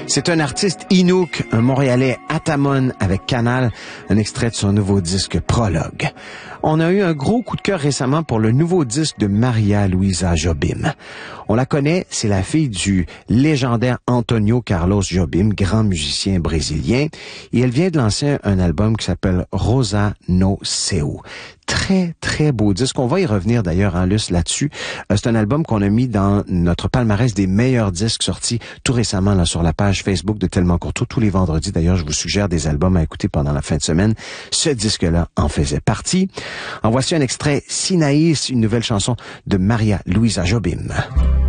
C'est un artiste Inuk, un Montréalais Atamon avec Canal, un extrait de son nouveau disque Prologue. On a eu un gros coup de cœur récemment pour le nouveau disque de Maria Luisa Jobim. On la connaît, c'est la fille du légendaire Antonio Carlos Jobim, grand musicien brésilien, et elle vient de lancer un album qui s'appelle Rosa no Seu. Très, très beau disque. On va y revenir d'ailleurs en Luce là-dessus. C'est un album qu'on a mis dans notre palmarès des meilleurs disques sortis tout récemment là sur la page Facebook de Tellement Courtois. Tous les vendredis, d'ailleurs, je vous suggère des albums à écouter pendant la fin de semaine. Ce disque-là en faisait partie. En voici un extrait, Sinaïs, une nouvelle chanson de Maria Luisa Jobim.